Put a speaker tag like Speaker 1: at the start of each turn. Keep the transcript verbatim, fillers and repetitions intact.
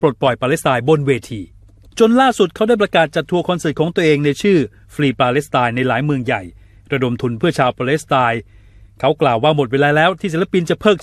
Speaker 1: ปลดปล่อยปาเลสไตน์บนเวทีจนล่าสุดเขาได้ประกาศจัดทัวร์คอนเสิร์ตของตัวเองในชื่อ Free Palestine ในหลายเมืองใหญ่ระดมทุนเพื่อชาวปาเลสไตน์เขากล่าวว่าหมดเวลาแล้วที่ศิลปินจะเพิก